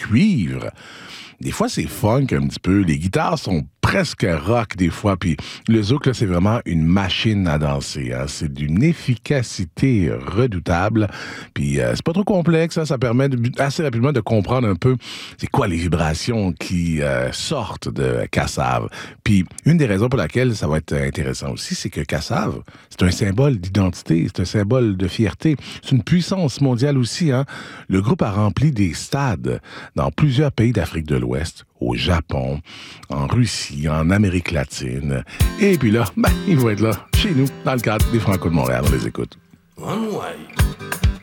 cuivre. Des fois, c'est funk un petit peu. Les guitares sont presque rock des fois. Puis le zouk, là, c'est vraiment une machine à danser. Hein. C'est d'une efficacité redoutable. Puis c'est pas trop complexe. Hein. Ça permet assez rapidement de comprendre un peu c'est quoi les vibrations qui sortent de Kassav. Puis une des raisons pour laquelle ça va être intéressant aussi, c'est que Kassav, c'est un symbole d'identité, c'est un symbole de fierté. C'est une puissance mondiale aussi. Hein. Le groupe a rempli des stades dans plusieurs pays d'Afrique de l'Ouest, au Japon, en Russie, en Amérique latine. Et puis là, ils vont être là, chez nous, dans le cadre des Franco de Montréal. On les écoute. One way.